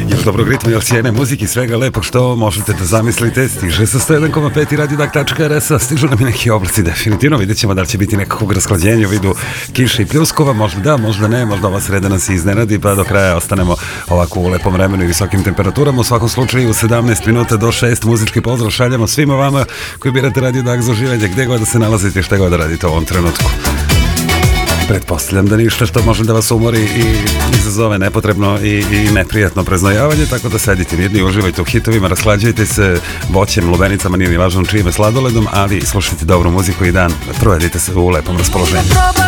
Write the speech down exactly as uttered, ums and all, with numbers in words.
Još dobrog ritma, još sjene muzike i svega lepog što možete da zamislite. Stiže sa sto jedan zarez pet i radio dak tačka er es, stižu nam i neki oblaci definitivno. Vidjet ćemo da li će biti nekakvog rasklađenja u vidu kiše i pljuskova. Možda da, možda ne, možda ova sreda nas iznenadi pa do kraja ostanemo ovako u lepom vremenu i visokim temperaturama. U svakom slučaju u sedamnaest minuta do šest muzički pozdrav šaljamo svima vama koji birate radio dak za uživanje gde god da se nalazite i šta god da radite u ovom trenutku. Pretpostavljam da ništa što može da vas umori i izazove nepotrebno i, i neprijatno preznojavanje, tako da sedite mirni i uživajte u hitovima, rasklađujte se voćem, lubenicama, nije ni važno čime, sladoledom, ali slušajte dobru muziku i dan provedite se u lepom raspoloženju.